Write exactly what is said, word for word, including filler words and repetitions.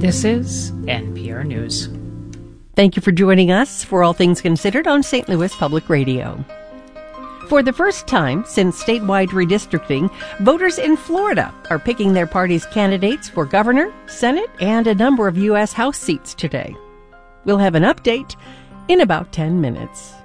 This is N P R News. Thank you for joining us for All Things Considered on Saint Louis Public Radio. For the first time since statewide redistricting, voters in Florida are picking their party's candidates for governor, Senate, and a number of U S House seats today. We'll have an update in about ten minutes.